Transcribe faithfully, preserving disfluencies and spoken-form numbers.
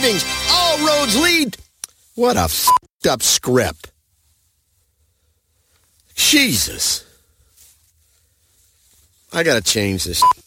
savings. All roads lead. What a f***ed up script. Jesus. I gotta change this.